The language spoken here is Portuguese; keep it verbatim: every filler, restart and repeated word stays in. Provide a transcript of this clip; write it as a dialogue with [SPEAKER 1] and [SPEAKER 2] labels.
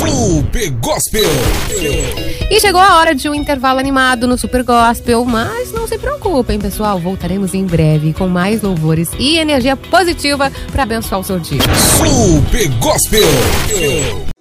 [SPEAKER 1] Super Gospel.
[SPEAKER 2] E chegou a hora de um intervalo animado no Super Gospel, mas não se preocupem, pessoal, voltaremos em breve com mais louvores e energia positiva para abençoar o seu dia.
[SPEAKER 1] Super Gospel.